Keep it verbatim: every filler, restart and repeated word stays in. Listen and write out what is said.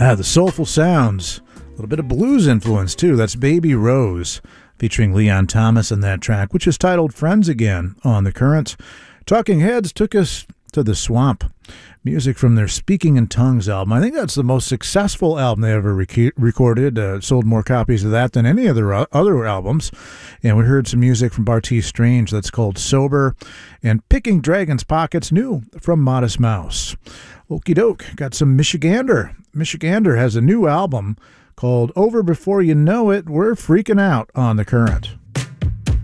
Ah, the soulful sounds. A little bit of blues influence, too. That's Baby Rose, featuring Leon Thomas in that track, which is titled Friends Again on The Current. Talking Heads took us to the swamp. Music from their Speaking in Tongues album. I think that's the most successful album they ever rec- recorded. Uh, sold more copies of that than any of their other albums. And we heard some music from Bartees Strange that's called Sober. And Picking Dragon's Pockets, new from Modest Mouse. Okie doke, got some Michigander. Michigander has a new album called Over Before You Know It. We're freaking out on The Current.